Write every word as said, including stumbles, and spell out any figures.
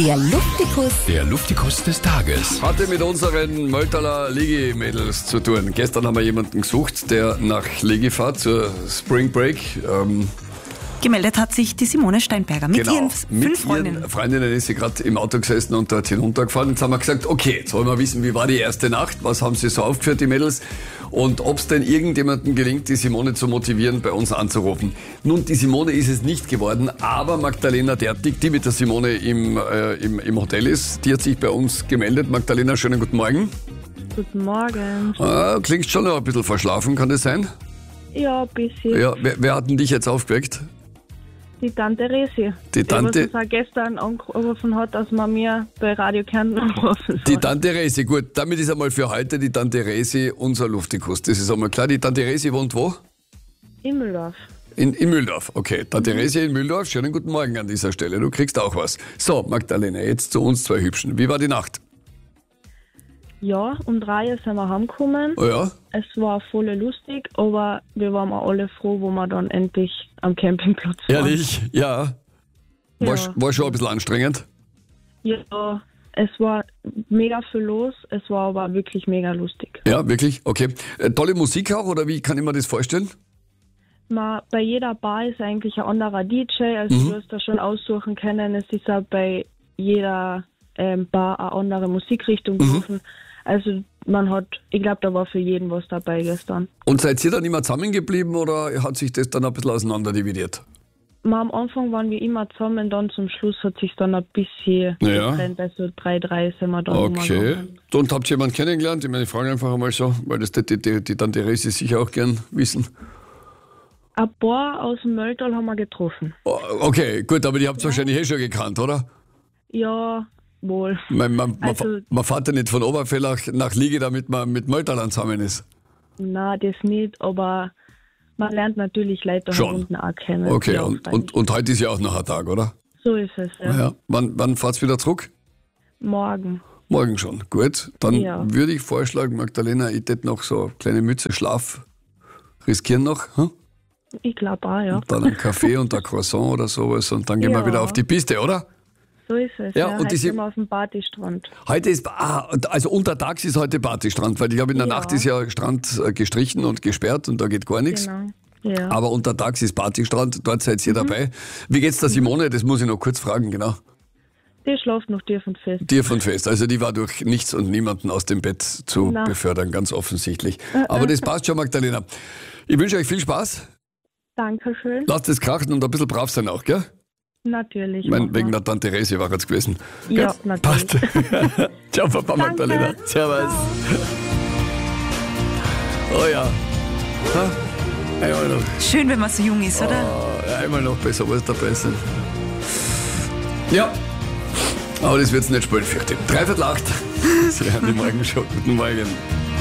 Der Luftikus. Der Luftikus des Tages. Hatte mit unseren Möltaler Ligi-Mädels zu tun. Gestern haben wir jemanden gesucht, der nach Ligi fährt zur Spring Break. Ähm, Gemeldet hat sich die Simone Steinberger mit genau, ihren fünf mit Freundinnen. Ihren Freundinnen ist sie gerade im Auto gesessen und dort hinuntergefahren. Jetzt haben wir gesagt, okay, jetzt wollen wir wissen, wie war die erste Nacht, was haben sie so aufgeführt, die Mädels, und ob es denn irgendjemandem gelingt, die Simone zu motivieren, bei uns anzurufen. Nun, die Simone ist es nicht geworden, aber Magdalena Dertig, die mit der Simone im, äh, im, im Hotel ist, die hat sich bei uns gemeldet. Magdalena, schönen guten Morgen. Guten Morgen. Ah, klingst schon noch ein bisschen verschlafen, kann das sein? Ja, ein bisschen. Ja, wer, wer hat denn dich jetzt aufgeweckt? Die Tante Resi. Die Tante- Die, was uns auch gestern angerufen hat, dass man mir bei Radio Kärnten anrufen soll. Die Tante Resi, gut, damit ist einmal für heute die Tante Resi unser Luftikus. Das ist einmal klar. Die Tante Resi wohnt wo? In Mühldorf. In, in Mühldorf, okay. Tante Resi in Mühldorf, schönen guten Morgen an dieser Stelle. Du kriegst auch was. So, Magdalena, jetzt zu uns zwei Hübschen. Wie war die Nacht? Ja, um drei Uhr sind wir heimgekommen. Oh ja? Es war voll lustig, aber wir waren auch alle froh, wo wir dann endlich am Campingplatz waren. Ehrlich? Ja. War, Ja. war schon ein bisschen anstrengend? Ja, es war mega viel los, es war aber wirklich mega lustig. Ja, wirklich? Okay. Äh, tolle Musik auch, oder wie kann ich mir das vorstellen? Man, bei jeder Bar ist eigentlich ein anderer D J, also Mhm. du hast da schon aussuchen können. Es ist auch bei jeder ähm, Bar eine andere Musikrichtung gelaufen. Also man hat, ich glaube, da war für jeden was dabei gestern. Und seid ihr dann immer zusammengeblieben oder hat sich das dann ein bisschen auseinander dividiert? Mal am Anfang waren wir immer zusammen, dann zum Schluss hat sich dann ein bisschen Ja. getrennt. Also drei, drei sind wir dann immer Okay. gegangen. Und habt ihr jemanden kennengelernt? Ich meine, ich frage einfach einmal so, weil das die, die, die Tante Resi sicher auch gern wissen. Ein paar aus dem Mölltal haben wir getroffen. Oh, okay, gut, aber die habt ihr wahrscheinlich eh schon gekannt, oder? Ja, wohl. Man, man, man, Also- man fährt ja nicht von Oberfellach nach Liege, damit man mit Möltalern zusammen ist. Na, das nicht, aber man lernt natürlich Leute da Schon. unten auch kennen. Okay, Ja, und, freilich. und, und heute ist ja auch noch ein Tag, oder? So ist es, ja. Ja. Wann, wann fahrt ihr wieder zurück? Morgen. Morgen schon. Gut, dann Ja. würde ich vorschlagen, Magdalena, ich hätte noch so eine kleine Mütze Schlaf riskieren noch. Hm? Ich glaube auch, ja. Dann ein Kaffee und ein Croissant oder sowas und dann gehen wir Ja. wieder auf die Piste, oder? So ist es. Ja, Ja, und heute diese- sind wir auf dem Partystrand. Heute ist, ah, also untertags ist heute Partystrand, weil ich glaube, in der Ja. Nacht ist ja Strand äh, gestrichen und gesperrt und da geht gar nichts. Genau. Ja. Aber untertags ist Partystrand, dort seid ihr dabei. Wie geht's der Simone? Das muss ich noch kurz fragen, genau. Die schlaft noch tief und fest. Dir von fest. Also die war durch nichts und niemanden aus dem Bett zu Na. befördern, ganz offensichtlich. Aber das passt schon, Magdalena. Ich wünsche euch viel Spaß. Dankeschön. Lasst es krachen und ein bisschen brav sein auch, gell? Natürlich. Ich mein, machen wegen wir. der Tante Resi war es gewesen. Ja, Gell? natürlich. Passt. Ciao, Papa Magdalena. Servus. Oh ja. Ha? Einmal noch. Schön, wenn man so jung ist, oder? Oh, einmal noch besser, was dabei sein. Ja. Aber das wird's nicht spielen, fürchte ich. Dreiviertel acht. Sie hören die Morgenshow. Guten Morgen.